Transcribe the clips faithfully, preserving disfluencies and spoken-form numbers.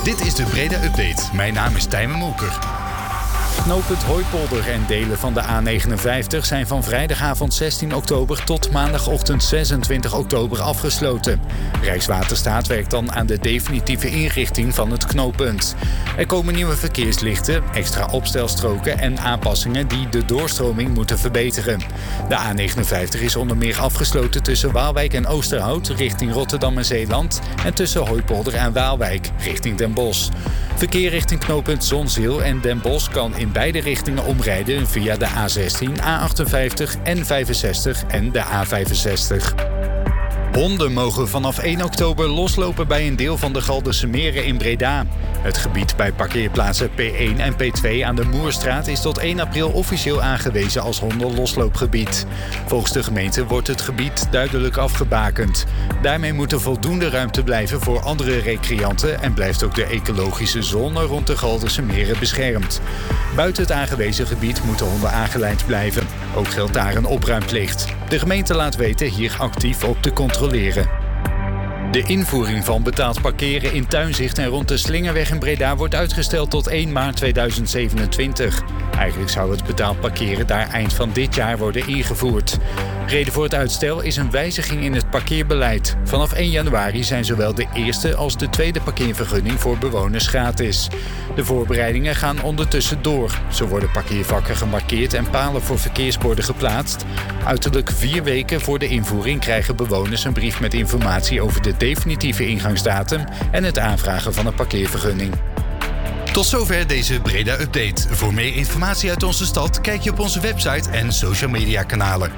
Dit is de Breda Update. Mijn naam is Tijmen Molker. Knooppunt Hooipolder en delen van de A negenenvijftig zijn van vrijdagavond zestien oktober tot maandagochtend zesentwintig oktober afgesloten. Rijkswaterstaat werkt dan aan de definitieve inrichting van het knooppunt. Er komen nieuwe verkeerslichten, extra opstelstroken en aanpassingen die de doorstroming moeten verbeteren. De A negenenvijftig is onder meer afgesloten tussen Waalwijk en Oosterhout richting Rotterdam en Zeeland en tussen Hooipolder en Waalwijk richting Den Bosch. Verkeer richting knooppunt Zonzeel en Den Bosch kan in beide richtingen omrijden via de A zestien, A achtenvijftig, N vijfenzestig en de A vijfenzestig. Honden mogen vanaf één oktober loslopen bij een deel van de Galderse Meren in Breda. Het gebied bij parkeerplaatsen P één en P twee aan de Moerstraat is tot één april officieel aangewezen als hondenlosloopgebied. Volgens de gemeente wordt het gebied duidelijk afgebakend. Daarmee moet er voldoende ruimte blijven voor andere recreanten en blijft ook de ecologische zone rond de Galderse Meren beschermd. Buiten het aangewezen gebied moeten honden aangelijnd blijven. Ook geldt daar een opruimplicht. De gemeente laat weten hier actief op te controleren. De invoering van betaald parkeren in Tuinzicht en rond de Slingerweg in Breda wordt uitgesteld tot één maart tweeduizend zevenentwintig. Eigenlijk zou het betaald parkeren daar eind van dit jaar worden ingevoerd. Reden voor het uitstel is een wijziging in het parkeerbeleid. Vanaf één januari zijn zowel de eerste als de tweede parkeervergunning voor bewoners gratis. De voorbereidingen gaan ondertussen door. Zo worden parkeervakken gemarkeerd en palen voor verkeersborden geplaatst. Uiterlijk vier weken voor de invoering krijgen bewoners een brief met informatie over de definitieve ingangsdatum en het aanvragen van een parkeervergunning. Tot zover deze Breda Update. Voor meer informatie uit onze stad kijk je op onze website en social media kanalen.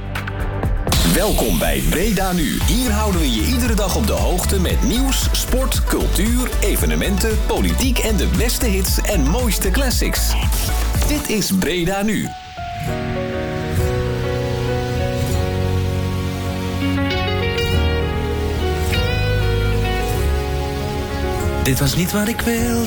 Welkom bij Breda Nu. Hier houden we je iedere dag op de hoogte met nieuws, sport, cultuur, evenementen, politiek en de beste hits en mooiste classics. Dit is Breda Nu. Dit was niet wat ik wilde.